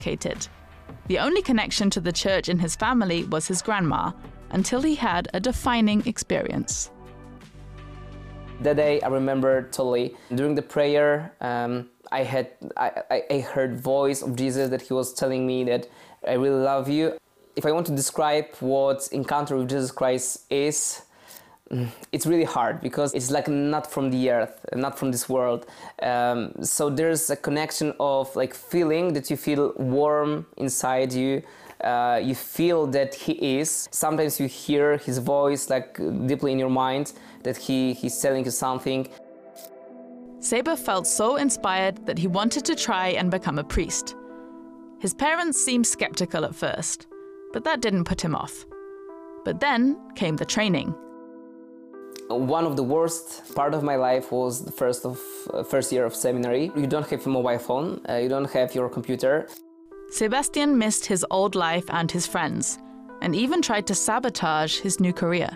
educated. The only connection to the church in his family was his grandma, until he had a defining experience. That day I remember totally. During the prayer, I heard voice of Jesus that he was telling me that I really love you. If I want to describe what encounter with Jesus Christ is, it's really hard because it's like not from the earth, not from this world. So there's a connection of like feeling that you feel warm inside you. You feel that he is. Sometimes you hear his voice like deeply in your mind that he's telling you something. Seba felt so inspired that he wanted to try and become a priest. His parents seemed skeptical at first, but that didn't put him off. But then came the training. One of the worst part of my life was the first year of seminary. You don't have a mobile phone, you don't have your computer. Sebastian missed his old life and his friends, and even tried to sabotage his new career.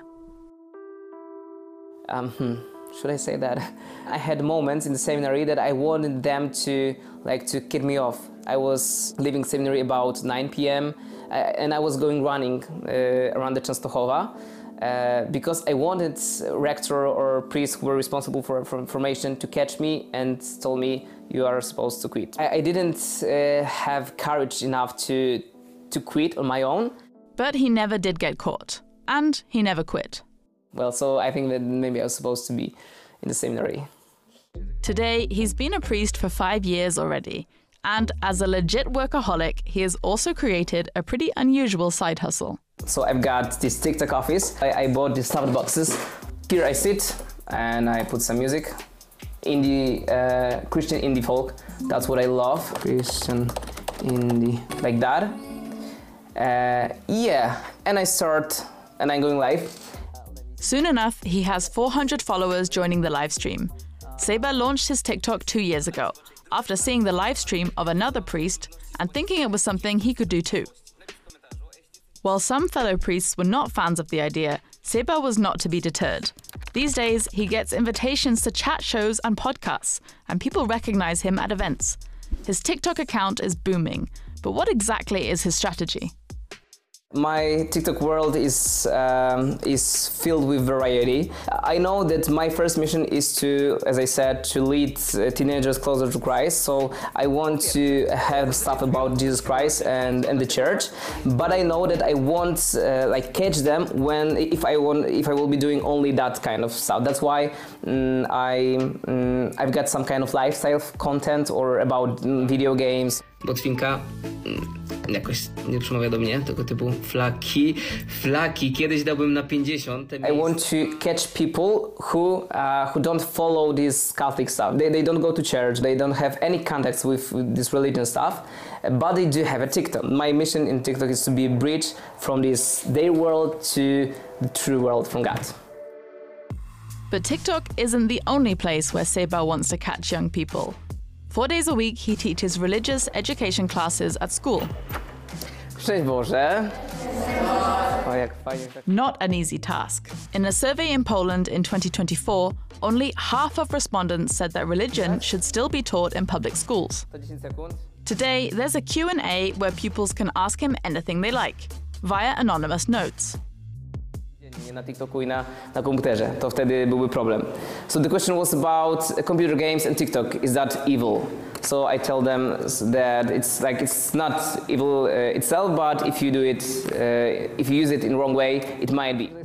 Should I say that? I had moments in the seminary that I wanted them to kick me off. I was leaving seminary about 9 p.m. And I was going running around the Częstochowa because I wanted rector or priest who were responsible for formation to catch me and told me, you are supposed to quit. I didn't have courage enough to quit on my own. But he never did get caught, and he never quit. Well, so I think that maybe I was supposed to be in the seminary. Today, he's been a priest for 5 years already. And as a legit workaholic, he has also created a pretty unusual side hustle. So I've got this TikTok office. I bought these stuffed boxes. Here I sit and I put some music. Indie, Christian indie folk. That's what I love. Christian indie, like that. Yeah, and I start and I'm going live. Soon enough, he has 400 followers joining the live stream. Seba launched his TikTok 2 years ago, after seeing the live stream of another priest and thinking it was something he could do too. While some fellow priests were not fans of the idea, Seba was not to be deterred. These days, he gets invitations to chat shows and podcasts, and people recognize him at events. His TikTok account is booming, but what exactly is his strategy? My TikTok world is filled with variety. I know that my first mission is to, as I said, to lead teenagers closer to Christ. So I want to have stuff about Jesus Christ and the church. But I know that I won't catch them if I will be doing only that kind of stuff. That's why I've got some kind of lifestyle content or about video games. Botwinka jakoś nie przemawia do mnie, tylko typu flaki, kiedyś dałbym na 50. I want to catch people who don't follow this Catholic stuff. They don't go to church, they don't have any contacts with this religion stuff, but they do have a TikTok. My mission in TikTok is to be a bridge from their world to the true world from God. But TikTok isn't the only place where Seba wants to catch young people. 4 days a week, he teaches religious education classes at school. Szczęść Boże. Not an easy task. In a survey in Poland in 2024, only half of respondents said that religion should still be taught in public schools. Today, there's a Q&A where pupils can ask him anything they like, via anonymous notes. Na TikToku i na komputerze, to wtedy byłby problem. So the question was about computer games and TikTok. Is that evil? So I tell them that it's not evil itself, but if you do it, if you use it in the wrong way, it might be.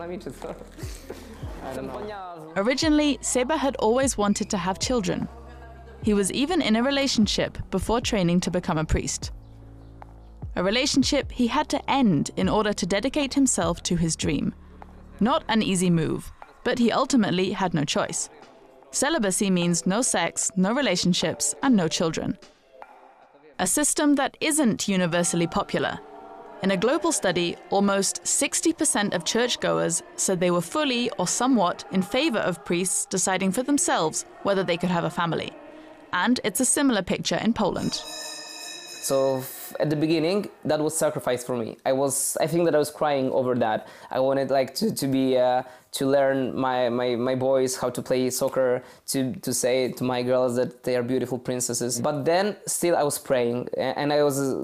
Originally, Seba had always wanted to have children. He was even in a relationship before training to become a priest. A relationship he had to end in order to dedicate himself to his dream. Not an easy move, but he ultimately had no choice. Celibacy means no sex, no relationships, and no children. A system that isn't universally popular. In a global study, almost 60% of churchgoers said they were fully or somewhat in favor of priests deciding for themselves whether they could have a family. And it's a similar picture in Poland. So at the beginning, that was sacrifice for me. I think that I was crying over that. I wanted like to learn my boys how to play soccer, to say to my girls that they are beautiful princesses. But then still I was praying, and I was